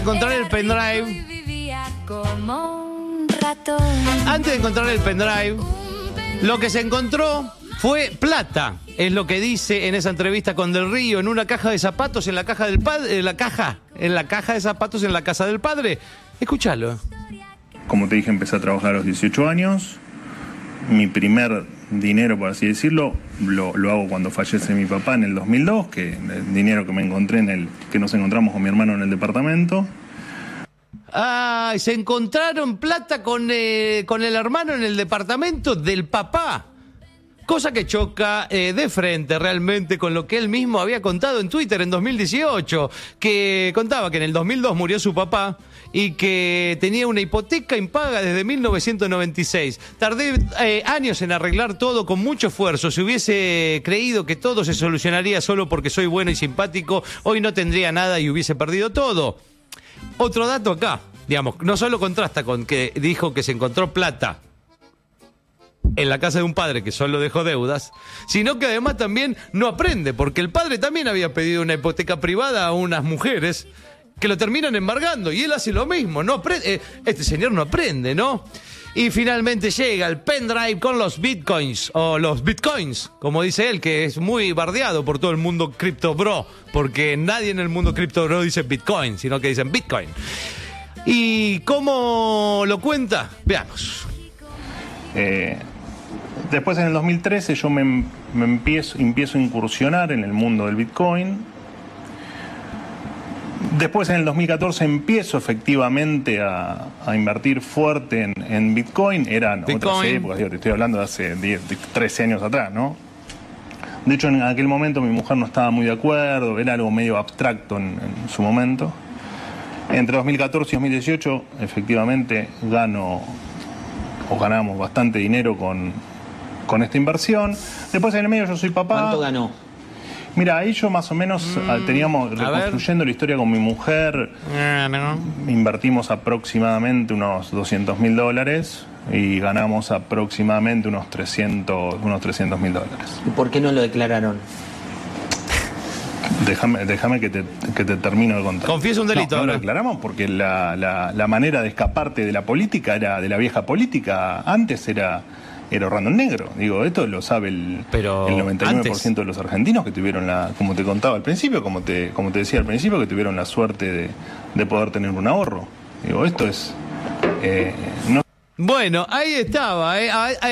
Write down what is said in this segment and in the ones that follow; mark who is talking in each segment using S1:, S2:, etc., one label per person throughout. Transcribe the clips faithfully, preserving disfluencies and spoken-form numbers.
S1: Encontrar el pendrive. Antes de encontrar el pendrive, lo que se encontró fue plata, es lo que dice en esa entrevista con Del Río, en una caja de zapatos en la caja del padre, en la caja, en la caja de zapatos en la casa del padre. Escúchalo.
S2: Como te dije, empecé a trabajar a los dieciocho años. Mi primer dinero, por así decirlo, lo, lo hago cuando fallece mi papá en el dos mil dos, que el dinero que me encontré en el, que nos encontramos con mi hermano en el departamento.
S1: Ah, se encontraron plata con, eh, con el hermano en el departamento del papá. Cosa que choca eh, de frente realmente con lo que él mismo había contado en Twitter en dos mil dieciocho, que contaba que en el dos mil dos murió su papá y que tenía una hipoteca impaga desde mil novecientos noventa y seis. Tardé eh, años en arreglar todo con mucho esfuerzo. Si hubiese creído que todo se solucionaría solo porque soy bueno y simpático, hoy no tendría nada y hubiese perdido todo. Otro dato acá, digamos, no solo contrasta con que dijo que se encontró plata en la casa de un padre que solo dejó deudas, sino que además también no aprende, porque el padre también había pedido una hipoteca privada a unas mujeres que lo terminan embargando, y él hace lo mismo, no aprende, eh, este señor no aprende, ¿no? Y finalmente llega el pendrive con los bitcoins, o los bitcoins, como dice él, que es muy bardeado por todo el mundo cripto bro, porque nadie en el mundo cripto bro dice bitcoin, sino que dicen bitcoin. ¿Y cómo lo cuenta? Veamos.
S2: Eh, después, en el dos mil trece, yo me, me empiezo, empiezo a incursionar en el mundo del Bitcoin. Después, en el dos mil catorce, empiezo efectivamente a, a invertir fuerte en, en Bitcoin. Eran Bitcoin. Otras épocas, yo te estoy hablando de hace diez, trece años atrás, ¿no? De hecho, en aquel momento mi mujer no estaba muy de acuerdo, era algo medio abstracto en, en su momento. Entre dos mil catorce y dos mil dieciocho, efectivamente, gano o ganamos bastante dinero con, con esta inversión. Después, en el medio, yo soy papá.
S3: ¿Cuánto ganó?
S2: Mira, ahí yo más o menos mm, teníamos, reconstruyendo la historia con mi mujer,
S1: eh, no.
S2: invertimos aproximadamente unos doscientos mil dólares y ganamos aproximadamente unos trescientos mil dólares.
S3: ¿Y por qué no lo declararon?
S2: Déjame, déjame que, te, que te termino de contar.
S1: Confieso un delito.
S2: No, no
S1: ahora.
S2: lo declaramos porque la, la, la manera de escaparte de la política, era de la vieja política, antes era... era ahorrando en negro. Digo, esto lo sabe el,
S1: Pero
S2: el noventa y nueve por ciento
S1: antes...
S2: de los argentinos que tuvieron la, como te contaba al principio, como te, como te decía al principio, que tuvieron la suerte de, de poder tener un ahorro. Digo, esto es... Eh, no...
S1: Bueno, ahí estaba. Eh,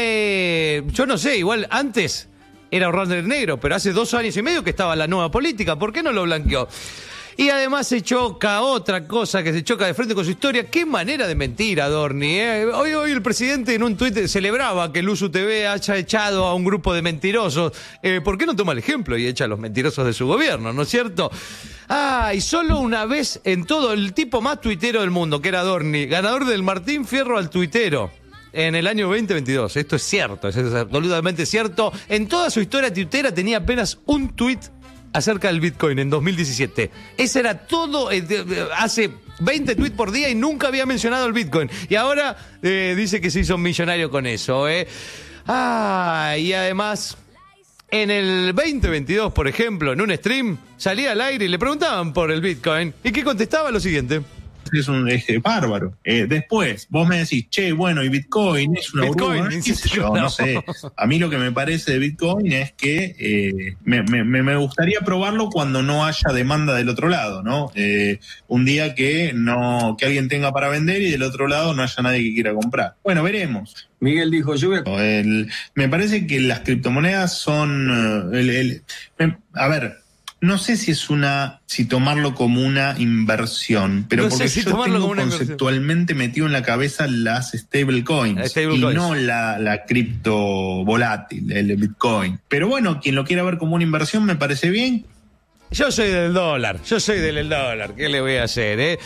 S1: eh, yo no sé, igual antes era ahorrando en negro, pero hace dos años y medio que estaba la nueva política. ¿Por qué no lo blanqueó? Y además se choca otra cosa, que se choca de frente con su historia. Qué manera de mentir, Adorni. ¿eh? Hoy, hoy el presidente en un tuit celebraba que Luzu T V haya echado a un grupo de mentirosos. Eh, ¿Por qué no toma el ejemplo y echa a los mentirosos de su gobierno, no es cierto? Ah, y solo una vez en todo, el tipo más tuitero del mundo, que era Adorni, ganador del Martín Fierro al tuitero en el año veinte veintidós. Esto es cierto, es absolutamente cierto. En toda su historia tuitera tenía apenas un tuit acerca del Bitcoin en dos mil diecisiete. Ese era todo, eh, de, hace veinte tweets por día y nunca había mencionado el Bitcoin. Y ahora eh, dice que se hizo millonario con eso. Eh. Ah, y además, en el veinte veintidós, por ejemplo, en un stream, salía al aire y le preguntaban por el Bitcoin. ¿Y qué contestaba? Lo siguiente.
S4: Es un es bárbaro. Eh, después, vos me decís, che, bueno, y Bitcoin es una
S1: Bitcoin,
S4: burbuja, qué sé yo, no. no sé. A mí lo que me parece de Bitcoin es que eh, me, me, me gustaría probarlo cuando no haya demanda del otro lado, ¿no? Eh, un día que no que alguien tenga para vender y del otro lado no haya nadie que quiera comprar. Bueno, veremos.
S5: Miguel dijo, yo voy a...
S4: el, me parece que las criptomonedas son... Uh, el, el, me, a ver... No sé si es una, si tomarlo como una inversión, pero
S1: no
S4: porque
S1: sé si
S4: yo tengo conceptualmente
S1: inversión.
S4: metido en la cabeza las stablecoins
S1: stable
S4: y
S1: coins.
S4: no la, la cripto volátil, el Bitcoin. Pero bueno, quien lo quiera ver como una inversión me parece bien.
S1: Yo soy del dólar, yo soy del dólar, ¿qué le voy a hacer, eh?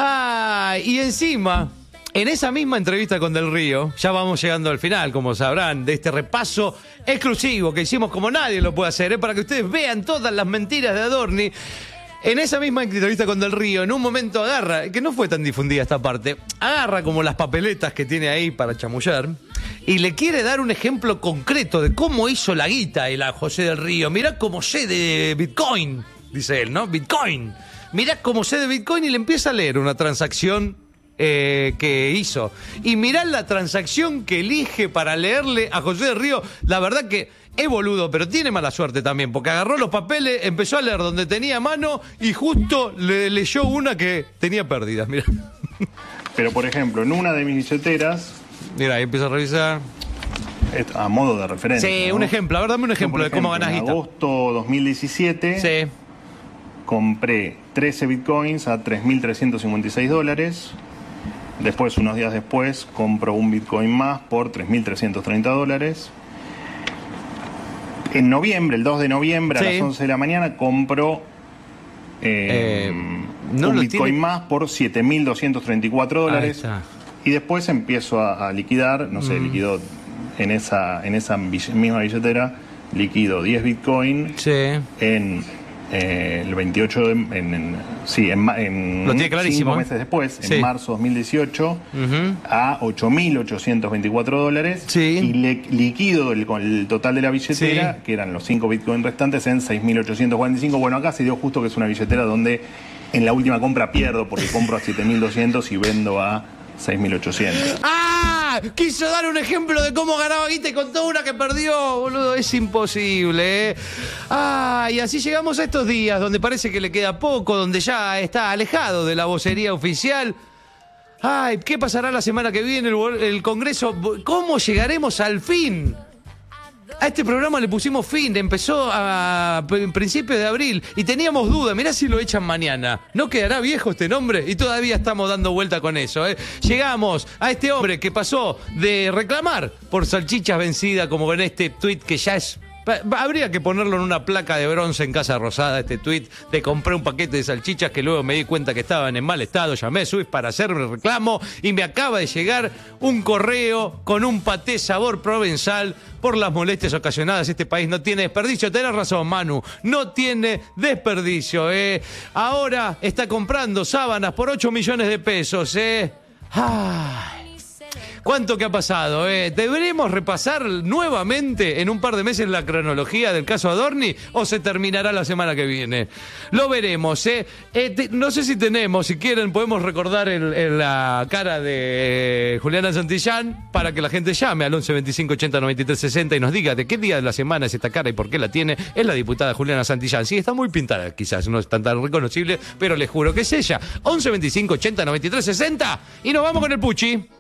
S1: Ah, y encima... En esa misma entrevista con Del Río, ya vamos llegando al final, como sabrán, de este repaso exclusivo que hicimos como nadie lo puede hacer, ¿eh? Para que ustedes vean todas las mentiras de Adorni. En esa misma entrevista con Del Río, en un momento agarra, que no fue tan difundida esta parte, agarra como las papeletas que tiene ahí para chamullar y le quiere dar un ejemplo concreto de cómo hizo la guita el a José Del Río. Mirá cómo sé de Bitcoin, dice él, ¿no? Bitcoin. mirá cómo sé de Bitcoin y le empieza a leer una transacción eh, que hizo. Y mirá la transacción que elige para leerle a José del Río. La verdad que es boludo, pero tiene mala suerte también, porque agarró los papeles, empezó a leer donde tenía mano y justo le leyó una que tenía pérdidas, mirá.
S2: Pero, por ejemplo, en una de mis billeteras...
S1: Mira, ahí empieza a revisar...
S2: A modo de referencia.
S1: Sí,
S2: ¿no?
S1: un ejemplo. A ver, dame un ejemplo,
S2: Yo, por
S1: de cómo
S2: ejemplo,
S1: ganás guita.
S2: En agosto dos mil diecisiete
S1: Sí.
S2: compré trece bitcoins a tres mil trescientos cincuenta y seis dólares. Después, unos días después, compro un bitcoin más por tres mil trescientos treinta dólares. En noviembre, el dos de noviembre,
S1: sí.
S2: a las once de la mañana, compro eh,
S1: Eh, no
S2: un
S1: lo
S2: bitcoin
S1: tiene-
S2: más por siete mil doscientos treinta y cuatro
S1: Ahí
S2: dólares.
S1: está.
S2: Y después empiezo a, a liquidar, no sé,
S1: Mm.
S2: liquido en esa, en esa bill- misma billetera, liquido diez bitcoin
S1: Sí.
S2: en eh, el veintiocho de... En, en- sí, en, ma- en
S1: Lo tiene clarísimo,
S2: cinco
S1: ¿eh?
S2: meses después,
S1: Sí.
S2: en marzo dos mil dieciocho,
S1: Ujú.
S2: a ocho mil ochocientos veinticuatro dólares.
S1: Sí.
S2: Y le, liquido el, con el total de la billetera,
S1: Sí.
S2: que eran los cinco bitcoin restantes, en seis mil ochocientos cuarenta y cinco. Bueno, acá se dio justo que es una billetera donde en la última compra pierdo, porque compro a siete mil doscientos y vendo a seis mil ochocientos.
S1: ¡Ah! Quiso dar un ejemplo de cómo ganaba guita y contó una que perdió, boludo. Es imposible, ¿eh? Ah, y así llegamos a estos días donde parece que le queda poco, donde ya está alejado de la vocería oficial. Ay, ¿qué pasará la semana que viene? El, el Congreso. ¿Cómo llegaremos al fin? A este programa le pusimos fin, empezó a en principios de abril y teníamos duda, mirá si lo echan mañana. ¿No quedará viejo este nombre? Y todavía estamos dando vuelta con eso, ¿eh? Llegamos a este hombre que pasó de reclamar por salchichas vencidas, como en este tuit que ya es... Habría que ponerlo en una placa de bronce en Casa Rosada, este tuit de compré un paquete de salchichas que luego me di cuenta que estaban en mal estado. Llamé a Swiss para hacerme el reclamo y me acaba de llegar un correo con un paté sabor provenzal por las molestias ocasionadas. Este país no tiene desperdicio. Tenés razón, Manu, no tiene desperdicio. ¿eh? Ahora está comprando sábanas por ocho millones de pesos. ¿eh? Ay. ¿Cuánto que ha pasado? Eh? ¿Deberemos repasar nuevamente en un par de meses la cronología del caso Adorni o se terminará la semana que viene? Lo veremos. ¿eh? Eh, te, no sé si tenemos, si quieren, podemos recordar el, el, la cara de eh, Juliana Santillán para que la gente llame al once veinticinco ochenta noventa y tres sesenta y nos diga de qué día de la semana es esta cara y por qué la tiene. Es la diputada Juliana Santillán. Sí, está muy pintada, quizás no es tan, tan reconocible, pero les juro que es ella. once veinticinco ochenta noventa y tres sesenta y nos vamos con el Puchi.